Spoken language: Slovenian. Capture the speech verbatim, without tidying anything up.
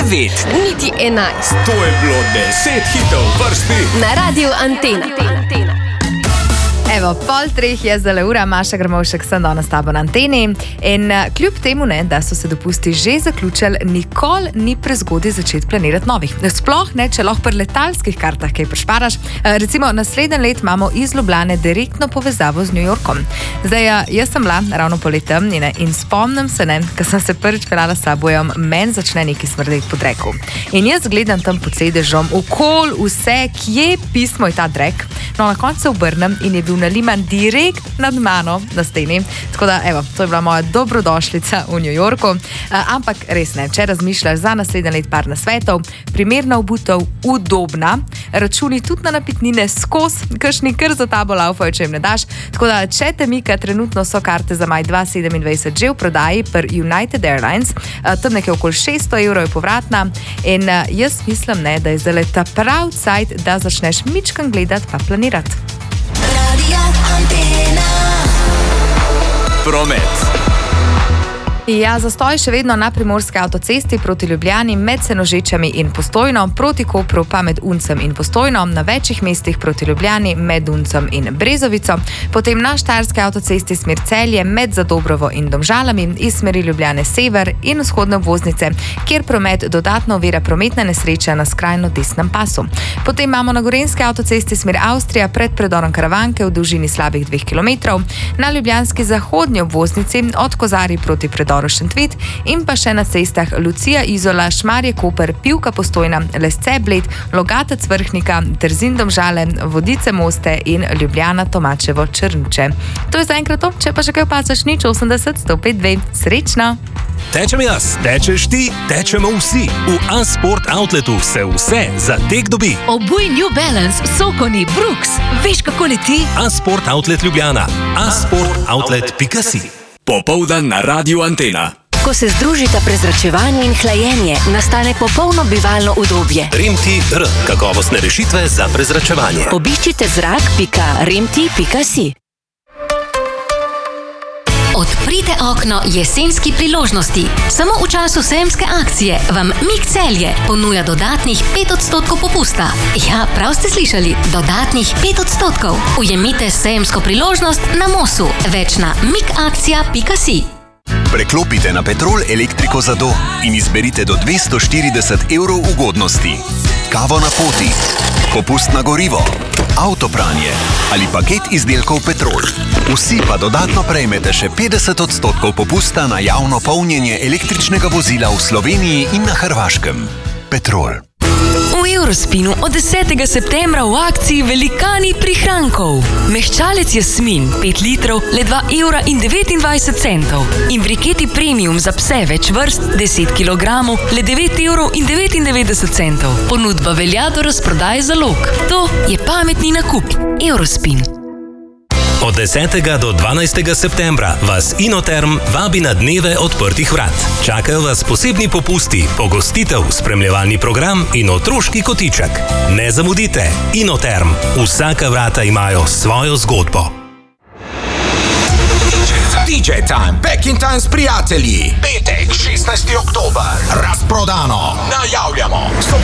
devet, niti enajst. To je bilo deset hitov vrsti na Radiu Antena. Evo, pol treh je zdaj ura, Maša Grmovšek sem danes s tabo na anteni in kljub temu, ne, da so se dopusti že zaključili, nikoli ni prezgodaj začeti planirati novih. Sploh ne, če lahko pri letalskih kartah kaj prišparaš. Recimo, naslednji let imamo iz Ljubljane direktno povezavo z New Yorkom. Zdaj, jaz sem bila ravno poletem in, in spomnim se, ne, ko sem se prvič peljala s sabojem, meni začne neki smrdeti po dreku. In jaz gledam tam pod sedežom, okol vse, kje pismo je ta drek. No, na koncu se obrnem in je bil naliman direkt nad mano na steni. Tako da, evo, to je bila moja dobrodošlica v New Yorku. Uh, ampak res ne, če razmišljaš za naslednji let par nasvetov, primerna obutev, udobna, računi tudi na napitnine skozi, kakšni kar za tabo laufajo, če jim ne daš. Tako da, če te mika, trenutno so karte za maj dva tisoč sedemindvajset že v prodaji per United Airlines, uh, tam nekaj okoli šeststo evrov je povratna in uh, jaz mislim, ne, da je zdaj ta prav cajt, da začneš mičkan gledati pa planirati. Promet. Ja, zastoj še vedno na primorski avtocesti proti Ljubljani med Senožečami in Postojno, proti Kopru pa med Uncem in Postojno, na večjih mestih proti Ljubljani med Uncem in Brezovico, potem na štajerski avtocesti smer Celje med Zadobrovo in Domžalami, iz smeri Ljubljane sever in vzhodne obvoznice, kjer promet dodatno ovira prometna nesreča na skrajno desnem pasu. Potem imamo na gorenjski avtocesti smer Avstrija pred predorom Karavanke v dolžini slabih dveh kilometrov, na ljubljanski zahodnji obvoznici od Kozarij proti predoru Šentvid in pa še na cestah Lucija, Izola, Šmarje, Koper, Pivka, Postojna, Lesce, Bled, Logatec, Vrhnika, Trzin, Domžale, Vodice, Moste in Ljubljana, Tomačevo, Črnuče. To je zaenkrat to, če pa še kaj opacaš, nič osemdeset sto pet dve. Srečno! Tečem jaz, tečeš ti, tečemo vsi. V A-Sport Outletu se vse za tek dobi. Obuj New Balance, Sokoni, Brooks. Veš, kako leti? A-Sport Outlet Ljubljana. a sport outlet pika si. Popoldan na Radiu Antena. Ko se združita prezračevanje in hlajenje, nastane popolno bivalno udobje. Remti R. Kakovostne rešitve za prezračevanje. Obiščite zrak pika remti pika si. Odprite okno jesenski priložnosti. Samo v času sejemske akcije vam Mik Celje ponuja dodatnih pet odstotkov popusta. Ja, prav ste slišali, dodatnih pet odstotkov. Ujemite sejemsko priložnost na Mosu. Več na mikakcija pika si. Preklopite na Petrol elektriko za dom in izberite do dvesto štirideset evrov ugodnosti. Kavo na poti, popust na gorivo, avtopranje ali paket izdelkov Petrol. Vsi pa dodatno prejmete še petdeset odstotkov popusta na javno polnjenje električnega vozila v Sloveniji in na Hrvaškem. Petrol. V Eurospinu od desetega septembra v akciji velikani prihrankov. Mehčalec Jasmin pet litrov le dva evra in devetindvajset centov in briketi premium za pse več vrst deset kilogramov le devet evrov in devetindevetdeset centov. Ponudba velja do razprodaje zalog. To je pametni nakup. Eurospin. Od desetega do dvanajstega septembra vas Inoterm vabi na dneve odprtih vrat. Čakajo vas posebni popusti, pogostitev, spremljevalni program in otroški kotiček. Ne zamudite, Inoterm. Vsaka vrata imajo svojo zgodbo. D J Time, Back in Time s prijatelji. Petek, šestnajsti oktober. Razprodano. Najavljamo.